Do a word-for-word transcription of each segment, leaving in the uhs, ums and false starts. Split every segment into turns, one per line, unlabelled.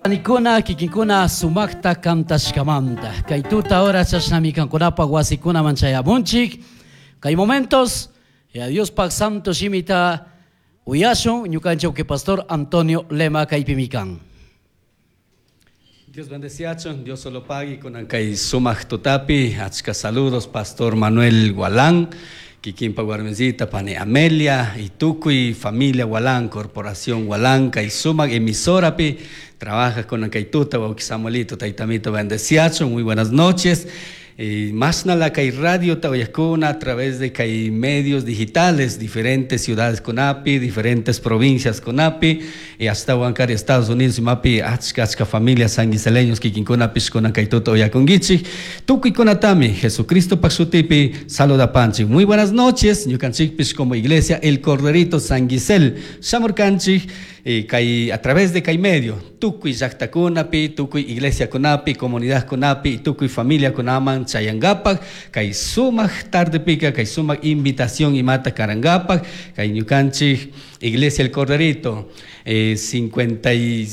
Nikuna kikikuna sumakta kamtashkamanta. Kay tuta hora chashnami kankunapa wasikuna manchayamunchik. Kay momentos, y a Dios Pag Santo Shimita Uyashon, ñukanchau que Pastor Antonio Lema Kaipimikan.
Dios bendeciacho, Dios solo pague con ancay sumak totapi, achka saludos, Pastor Manuel Gualán, Kikimpa Guarmenzita, Pane Amelia, y Tucuy, familia Gualán, Corporación Gualán, Kay sumak emisorapi, trabaja con ancay tuta, Wauki Samuelito, Taitamito bendeciacho, muy buenas noches. Y más nada que hay radio Tahuayacuna a través de que hay medios digitales, diferentes ciudades con A P I, diferentes provincias con A P I, y hasta Huancar, Estados Unidos, y Mapi, achka, achka familias sanguiseleños, que quien con A P I, con Acaito Tahuayaconguichi, Tuki con Atami, Jesucristo Paxutipi, saluda Panchi. Muy buenas noches, Yucanchik, como iglesia, el Corderito Sanguisel, Shamorcanchi, y que a través de que hay medio, Tuki Yacta con A P I, Tuki iglesia con A P I, comunidad con A P I, Tuki familia con Aman, Chayangapak, kay sumak tarde pica, kay sumak invitación y mata Carangapak, kay Ñucanchi, Iglesia El Corderito, eh, cincuenta y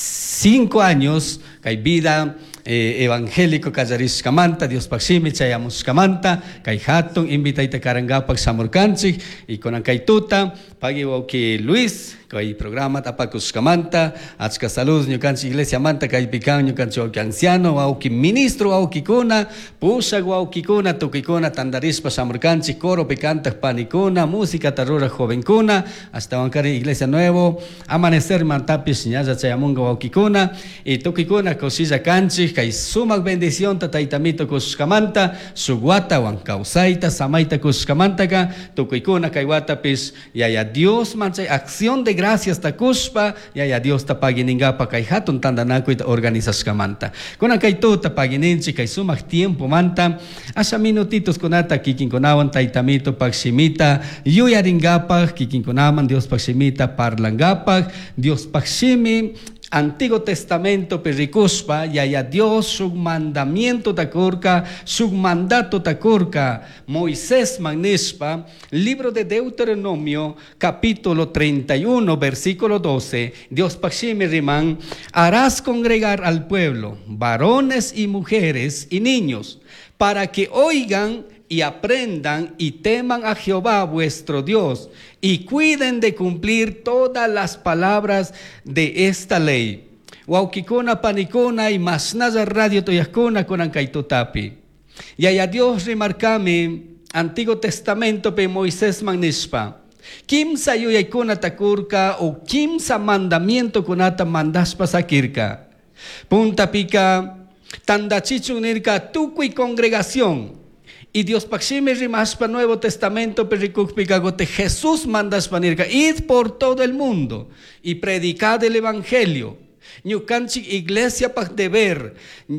cinco años, kay vida eh, evangélico Callarish Camanta, Dios Paximi, Chayamos Camanta, kay Hatton, invitaita Carangapak, Samorcanchi, y con Ancaituta, Pagiwo que Luis, kay programa Tapacus Camanta, Achka Salud, Ñucanchi Iglesia Manta, kay Pican, Ñucanchi Wauki Anciano, Wauki Ministro, Wauki Kuna, Pusa, Wauki Kuna, Tukikuna, Tandarispa, Samurcanchi, Coro, Picanta, Panicuna, Música, Tarura, Joven Kuna, hasta Bancari Iglesia Nuevo, Amanecer, Mantapis, Ñaza, Chayamunga, Wauki Kuna, y Tukikuna, Cosilla Canchi, kay Sumak Bendición, Tataitamito, Cuscamanta, Suguata, Huancausaita, Samaita, Cuscamantaka, Tukikuna, Kaiwatapis, y allá Dios, mancha, acción de gracias takuspa, y allá Dios tapaginingapa, kay hatun tandanakuit organizas kamanta. Con akaito tapagininchi, kay sumak tiempo manta, asa minutitos konata, kikinkonawan taitamito pagsimita, yuyaringapa, kikinkonaman, Dios pagsimita, parlangapa, Dios pagsimi, Antiguo Testamento pericuspa, y allá Dios su mandamiento tacorca, su mandato tacorca, Moisés magnispa, libro de Deuteronomio, capítulo treinta y uno, versículo doce, Dios paxime riman, harás congregar al pueblo, varones y mujeres y niños, para que oigan y aprendan y teman a Jehová vuestro Dios y cuiden de cumplir todas las palabras de esta ley. Waukikona panikona y masnaza radio toyakona con ankaitotapi. Y allá Dios remarcame Antiguo Testamento pe Moisés magnispa. Kimsa yuyaikona takurka o kimsa mandamiento konata mandaspa sakirka. Punta pica tandachichunirka tukui congregación. Y Dios paxime rimas para Nuevo Testamento pericukpicagote Jesús mandas panirka, id por todo el mundo y predicad el evangelio. Ñucanchi iglesia pa deber.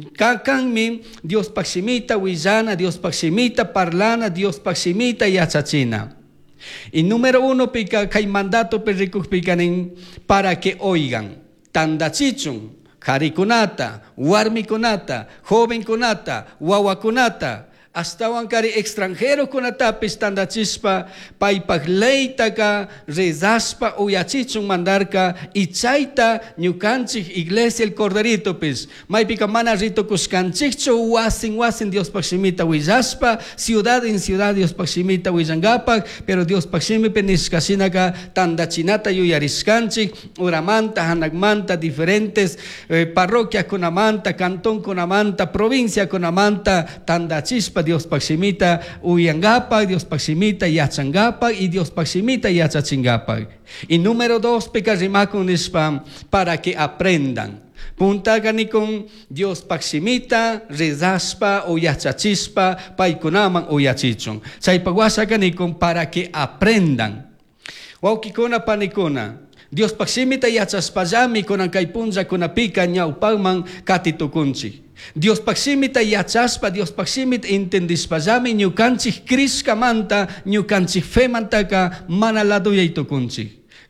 Kakanmi Dios paximita huillana, Dios paximita parlana, Dios paximita yachachina. Y número uno pica kay mandato pericukpicanin para que oigan. Tandachichun, jarikunata, warmikunata, jovenkunata, wawakunata. Hasta wankari extranjero con atapis tandachispa, paipagleitaka, rezaspa, uyachichun mandarka, y chaita, ñucanchik, iglesia el corderito, pis, maipica mana rito cuscanchicho, wasin, wasin, Dios paximita, huizaspa, ciudad en ciudad, Dios paximita, huizangapak, pero Dios paximi peniscasinaka, tandachinata, yuyariscanchik, uramanta, hanagmanta, diferentes eh, parroquias con amanta, cantón con amanta, provincia con amanta, tandachispa, Dios paximita uyangapa, Dios paximita yachangapa y Dios paximita yachachingapa. Y número dos, pecarimacunispa, para que aprendan. Punta gani con Dios paximita, rezaspa o yachachispa, paikunaman o yachichon. Chaypaguasa gani con para que aprendan. Waukikona panikona. Dios paximita yachaspayami con ankaipunza con apica ñaupagman katitukunchi. Dios paximita yachaspa, Dios paximita intendispallami ñucanchik Crisca manta, ñucanchik fe mantaka manalado yaitukunchik.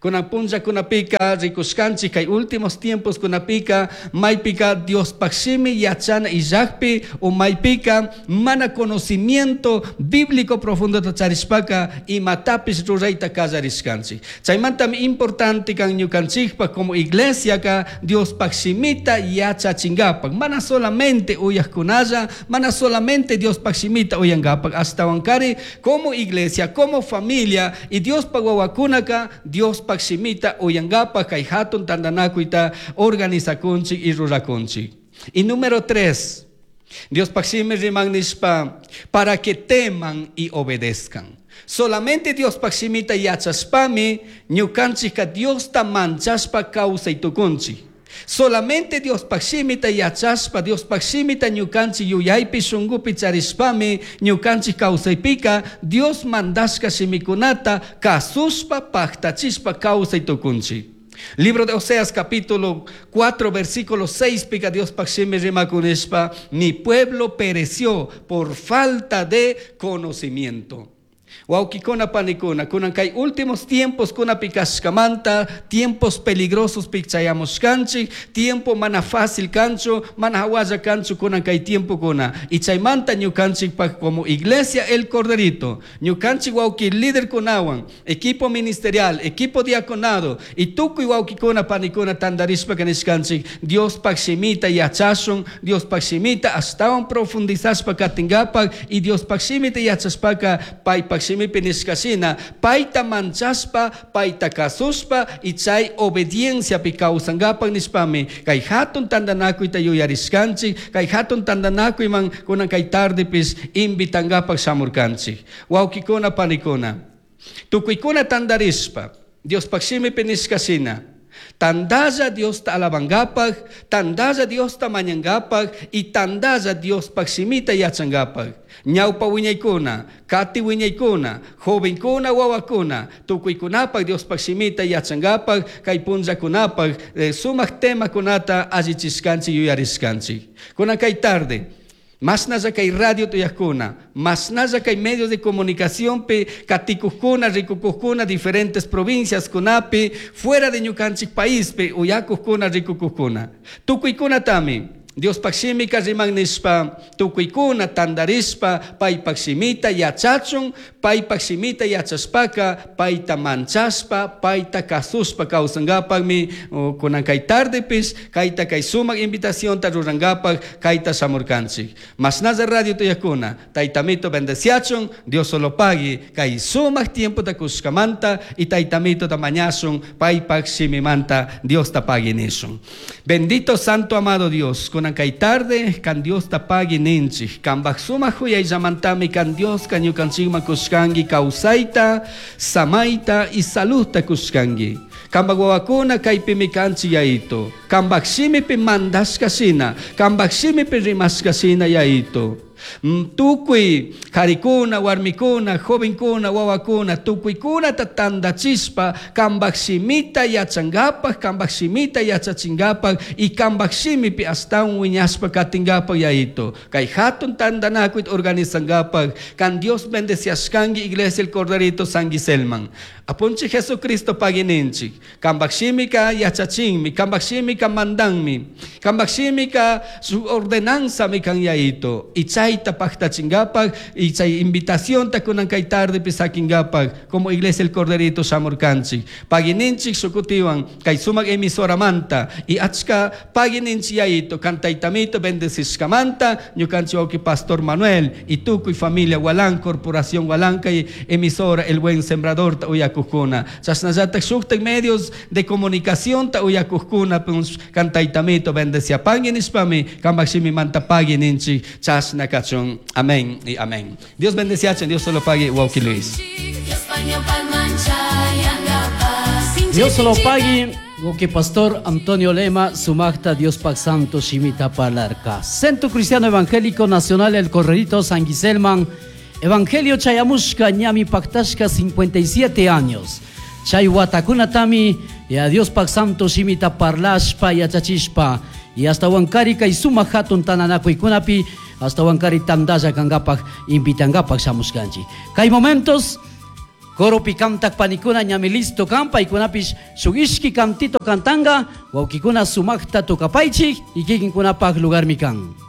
Kunan punja kunapika rikuskanchik kay últimos tiempos kunapika maypika Dios paksimi yachana illakpi o maypika mana conocimiento bíblico profundo tacharishpaka y matapis rurayta kallariskanchik. Chaymantami importante kan ñukanchikpa como iglesia ka Dios paksimita yachachingapak. Mana solamente uyakkunalla, mana solamente Dios paksimita uyangapak. Hasta wankari como iglesia, como familia y Dios pagwawakunaka Dios paksimita uyangapak kay hatun tandanakuita organizakunchik y rurakunchik. Y número tres, Dios paksimi rimagnispa para que teman y obedezcan. Solamente Dios paksimita yachaspami ñukanchika Dios ta manchaspa causa y tukunchi. Solamente Dios paksimita yachaspa, Dios paksimita ñukanchi yuyaypi shungupi charispami ñukanchi kausaypika Dios mandashka shimikunata kasuspa paktachispa causa y tukunchi. Libro de Oseas capítulo cuatro versículo seis pica Dios paksimi rimakunispa mi pueblo pereció por falta de conocimiento. Waukikona panikuna, kunan kay últimos tiempos kuna pikashkamanta, tiempos peligrosos pikchayamos kanchi, tiempo mana fácil kancho, mana hawaya kancho kunan kay tiempo kuna. Y chaymanta ñukanchi como iglesia el corderito, ñukanchi wauki líder kunawan, equipo ministerial, equipo diaconado, y tukuy waukikona panikuna tandarispa kanishkanchi, Dios paksimita yachashun, Dios paksimita astawan profundizaspa katingapak, y Dios paksimita yachaspaka pay paksimita Piniskasina, paita manchaspa, paita kasuspa, y chay obediencia pi kausangapak nispami, kay hatun tandanaku ita yuyariskanchi, kay hatun tandanaku imang kunang kay tarde pis imbitangapak samurkanchi. Waukikuna panikuna, tukuykuna tandarispa, Dios paksimi piniskasina, tandaza Dios ta alabangapak, tandaza Dios ta manyangapak, y tandaza Dios paksimita yachangapak. Ñawpa wiñaykuna, kati wiñaykuna, jovenkuna wawakuna, tukuykunapak Dios paksimita yachangapak, kay punllakunapak eh, sumak tema kunata allichiskanchi yuyariskanchi. Kunan kay tarde, más nada que hay radio tuyakuna, más nada que hay medios de comunicación pe katikuskuna, rikukuskuna, diferentes provincias kunapi, fuera de ñukanchik país pe uyakuskuna, rikukuskuna. Tukuykuna tami. Dios paksimika rimagnispa, tukuykuna tandarispa, pay paksimita yachachun, pay paksimita yachaspaka, payta manchaspa, payta kasuspa kausangapagmi, kunan kay tardepis, kayta kay sumak invitación ta rurangapak, kayta samurkanchik. Mas nada radio tuyakuna, taytamito bendeciachun, Dios solo pagi, kay sumak tiempo ta kuskamanta, y taytamito ta mañasun, pay paksimimanta, Dios ta pagi nishun. Bendito Santo amado Dios, kunan kay tarde, kan Dios ta pagi ninchi, kan baksuma huyay zamantami, kan Dios kan yukanchigma kuskangi, kausaita, samaita y saludta kuskangi. Kan bagwawakuna kay pimikanchi yaito, kan baksimi pi mandas kasina, kan baksimi pi rimas kasina yaito. Tukuy harikuna, warmikuna, jovenkuna, wawakuna, tukuykuna tatandachispa, kambaksimita yachangapak, kambaksimita yachachingapak, y kambaksimi pi astawan wiñaspa katingapak yaito. Kay hatun tandanakuit organizangapak, kan Dios bendeciaskangi Iglesia el Corderito San Giselman. Apunchi Jesucristo pagininchi, kambaksimi ka yachachinmi, kambaksimi ka mandangmi, kambaksimi ka su ordenanza mi kan yaito, y chay tapaktachingapak, y chay invitación ta kunan kay tarde pisakingapak, como Iglesia el Corderito Samurkanchi, pagininchi sukutiwan, kay sumag emisora manta, y achka pagininchi yaito, kantaytamito bendecishkamanta, ñukanchi wauki Pastor Manuel, y tukuy familia Walang, Corporación Walang, kay emisora El Buen Sembrador ta uyak Kuskuna. Sasnazatak suktak medios de comunicación ta uya kuskuna puns kantaytamito bendecia pagin ispami kambaksimi mantapagin inchi chasna kachon. Amén y amén. Dios bendeciachen, Dios solo pague Wauki Luis.
Dios solo pague Wauki Pastor Antonio Lema Sumacta Dios Pag Santo Shimita Palarca. Centro Cristiano Evangélico Nacional El Corderito San Giselman. Evangelio Chayamushka Ñami Paktashka cincuenta y siete años. Chay Watakunatami y a Dios Pag Santo Shimita Parlashpa y Achachishpa. Y hasta Wankari Kai Suma Hatun Tananaku Kunapi, hasta Wankari Tandaya Kangapak, Invitangapak Shamushkanji. Kai momentos, Coro picantac panicuna ñamilisto campa y kunapish sugishki cantito cantanga, waukikuna sumakta tukapaichik y kikinkuna pak lugar mikan.